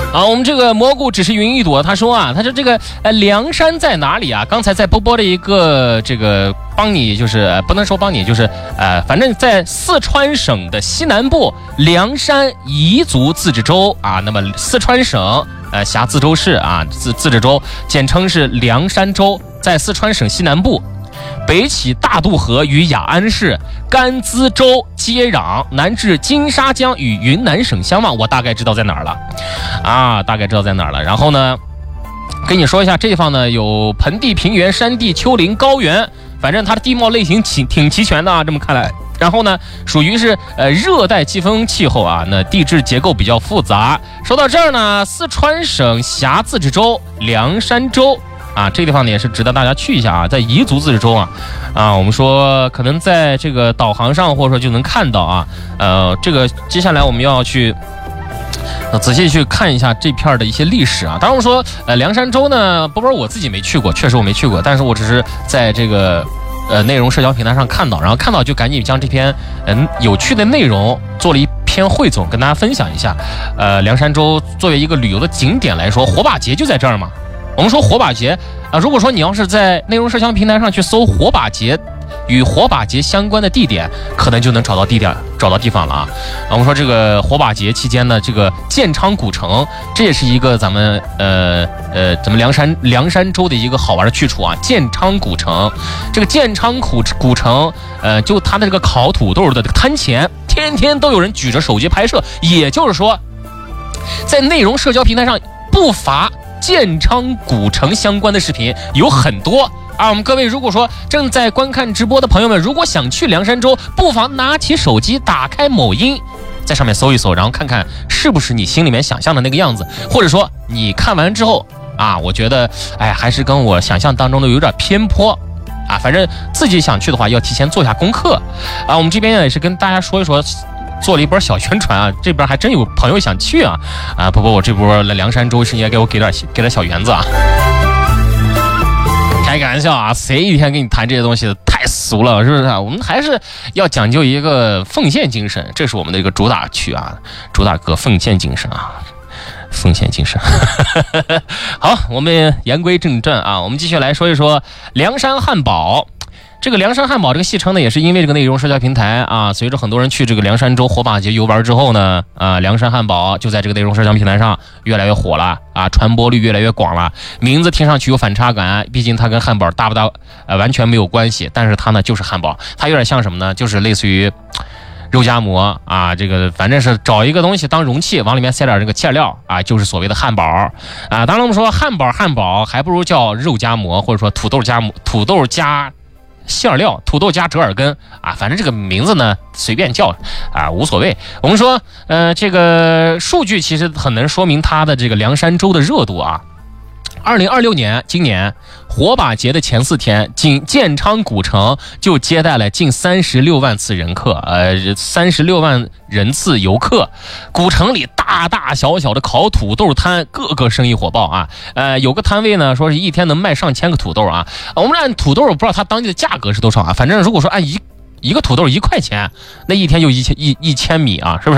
啊，我们这个蘑菇只是云一朵，他说这个凉山在哪里啊？刚才在波波的一个这个帮你，就是不能说帮你，就是反正在四川省的西南部凉山彝族自治州啊。那么四川省辖自州市啊，自治州简称是凉山州，在四川省西南部。北起大渡河与雅安市、甘孜州接壤，南至金沙江与云南省相望。我大概知道在哪儿了，大概知道在哪儿了。然后呢，跟你说一下，这地方呢有盆地、平原、山地、丘陵、高原，反正它的地貌类型挺齐全的啊。这么看来，然后呢，属于是热带季风气候啊，那地质结构比较复杂。说到这儿呢，四川省辖自治州凉山州。这地方呢也是值得大家去一下啊，在彝族自治州我们说可能在这个导航上或者说就能看到啊，这个接下来我们要去仔细去看一下这片的一些历史啊。当然我说凉山州呢，波波我自己没去过，确实我没去过，但是我只是在这个内容社交平台上看到，然后看到就赶紧将这篇有趣的内容做了一篇汇总跟大家分享一下。凉山州作为一个旅游的景点来说，火把节就在这儿嘛。我们说火把节如果说你要是在内容社交平台上去搜火把节与火把节相关的地点，可能就能找到地方了啊。我们说这个火把节期间呢，这个建昌古城，这也是一个咱们凉山州的一个好玩的去处啊。建昌古城，这个建昌古城，就它的这个烤土豆的摊前，天天都有人举着手机拍摄，也就是说，在内容社交平台上不乏建昌古城相关的视频有很多啊。我们各位如果说正在观看直播的朋友们，如果想去凉山州，不妨拿起手机，打开某音，在上面搜一搜，然后看看是不是你心里面想象的那个样子，或者说你看完之后我觉得还是跟我想象当中的有点偏颇反正自己想去的话要提前做下功课我们这边也是跟大家说一说，做了一波小宣传这边还真有朋友想去不过我这波来凉山州是应该给我给点小园子开个玩笑谁一天跟你谈这些东西太俗了，是不是我们还是要讲究一个奉献精神，这是我们的一个主打区主打个奉献精神奉献精神好，我们言归正传我们继续来说一说凉山汉堡。这个凉山汉堡这个戏称呢，也是因为这个内容社交平台随着很多人去这个凉山州火把节游玩之后呢，凉山汉堡就在这个内容社交平台上越来越火了传播率越来越广了。名字听上去有反差感，毕竟它跟汉堡大不大完全没有关系，但是它呢就是汉堡，它有点像什么呢？就是类似于肉夹馍这个反正是找一个东西当容器，往里面塞点这个馅料就是所谓的汉堡当然我们说汉堡还不如叫肉夹馍，或者说土豆加馅料，土豆加折耳根反正这个名字呢随便叫无所谓。我们说这个数据其实很能说明它的这个凉山州的热度2026年今年火把节的前4天，仅建昌古城就接待了近36万次人客，36万人次游客。古城里大大小小的烤土豆摊，各个生意火爆有个摊位呢说是一天能卖上千个土豆我们按土豆不知道它当地的价格是多少反正如果说按一个土豆1块钱，那一天就1000米是不是？